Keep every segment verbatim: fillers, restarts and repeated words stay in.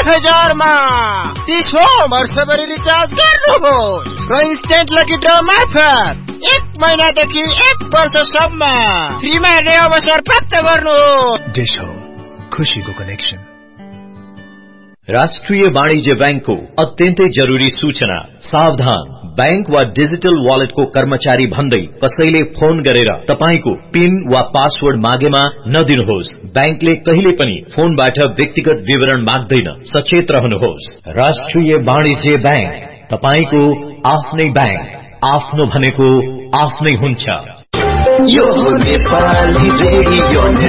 आठ हजारमा तीस वर्षभरि रिचार्ज गर्नुहोस् र इन्स्टेन्ट लकी ड्र मार्फत एक महिनादेखि एक वर्षसम्म फ्रीमा हेर्ने अवसर प्राप्त गर्नुहोस्। डिश हो खुशीको कनेक्सन। राष्ट्रिय वाणिज्य बैंकको अत्यन्तै जरुरी सूचना। सावधान, बैंक वा डिजिटल वालेटको कर्मचारी भन्दै कसैले फोन गरेर तपाईको पिन वा पासवर्ड मागेमा नदिनुहोस्। बैंकले कहिले पनि फोनबाट व्यक्तिगत विवरण माग्दैन, सचेत रहनुहोस्। राष्ट्रिय वाणिज्य बैंक, तपाईको आफ्नै बैंक। आफ्नो भनेको आफ्नै हुन्छ। यो नेपाली रेडियो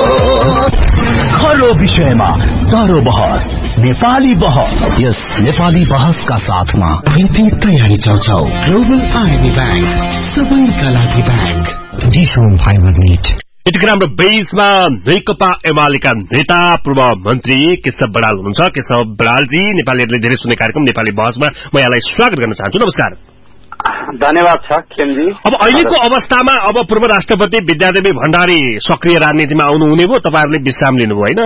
खरो विषयमा गाह्रो बहस, नेपाली बहस। यस नेपाली बहसका साथमा प्रीति तयारी चौचौ, ग्लोबल आइबी बैंक, सबैका लागि बैंक। डिसोन fibre meet. यतिखेर हाम्रो बेसमा नेकपा एमालेका नेता पूर्व मन्त्री केशव बडाल हुनुहुन्छ। केशव बडालजी, नेपालीहरूले धेरै सुन्ने कार्यक्रम नेपाली बहसमा म यहाँलाई स्वागत गर्न चाहन्छु। नमस्कार। धन्यवाद छ खेमजी। अब अहिलेको अवस्थामा अब पूर्व राष्ट्रपति विद्यादेवी भण्डारी सक्रिय राजनीतिमा आउनु हुने भयो, तपाईहरुले विश्राम लिनुभयो हैन?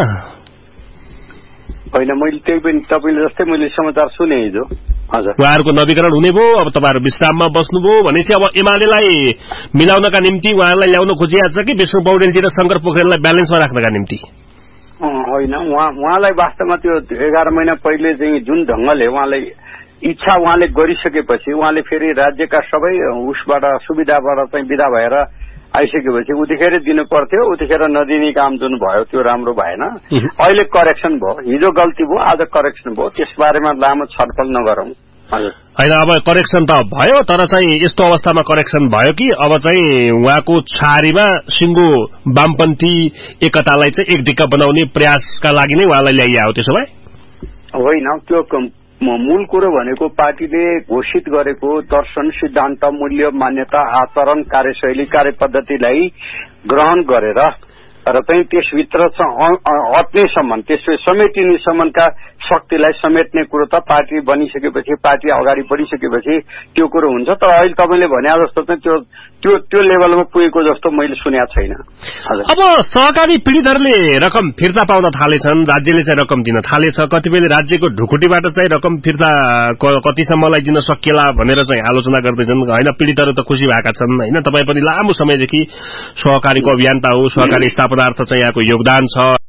होइन, मैले त्यही पनि तपाईले जस्तै मैले समाचार सुने हिजो। हजुर, उहाँहरुको नवीकरण हुने भयो, अब तपाईहरु विश्राममा बस्नुभयो भनेपछि अब एमालेलाई मिलाउनका निम्ति उहाँहरुलाई ल्याउन खोजिएको छ कि विष्णु पौडेलजी र शंकर पोखरेललाई ब्यालेन्समा राख्नका निम्ति? होइन, उहाँ उहाँलाई वास्तवमा त्यो एघार महिना पहिले चाहिँ जुन ढंगले उहाँलाई इच्छा उहाँले गरिसकेपछि उहाँले फेरि राज्यका सबै उसबाट सुविधाबाट चाहिँ विदा भएर आइसकेपछि उतिखेरै दिनु पर्थ्यो। उतिखेर नदिने काम जुन भयो त्यो राम्रो भएन। अहिले करेक्सन भयो, हिजो गल्ती भयो, आज करेक्सन भयो। त्यसबारेमा लामो छलफल नगरौं। हजुर, होइन, अब करेक्सन त भयो, तर चाहिँ यस्तो अवस्थामा करेक्सन भयो कि अब चाहिँ उहाँको छारीमा सिंगो वामपन्थी एकतालाई चाहिँ एक ढिक्का बनाउने प्रयासका लागि नै उहाँलाई ल्याइयो। त्यसो भए होइन, त्यो मूल कुरो भनेको पार्टीले घोषित गरेको दर्शन, सिद्धान्त, मूल्य, मान्यता, आचरण, कार्यशैली, कार्यपद्धतिलाई ग्रहण गरेर र चाहिँ त्यसभित्र अट्नेसम्म, त्यसले समेटिने सम्मका शक्तिलाई समेट्ने कुरो त पार्टी बनिसकेपछि, पार्टी अगाडि बढिसकेपछि त्यो कुरो हुन्छ। तर अहिले तपाईले भने जस्तो चाहिँ त्यो त्यो त्यो लेभलमा पुगेको जस्तो मैले सुनेको छैन। अब सहकारी पीडितहरूले रकम फिर्ता पाउन थालेछन्, राज्यले चाहिँ रकम दिन थालेछ। कतिपयले राज्यको ढुकुटीबाट चाहिँ रकम फिर्ता कतिसम्मलाई दिन सकिएला भनेर चाहिँ आलोचना गर्दैछन्। होइन, पीडितहरू त खुसी भएका छन्। होइन, तपाई पनि लामो समयदेखि सहकारीको अभियन्ता हो, सहकारी स्थापनार्थ चाहिँ यहाँको योगदान छ।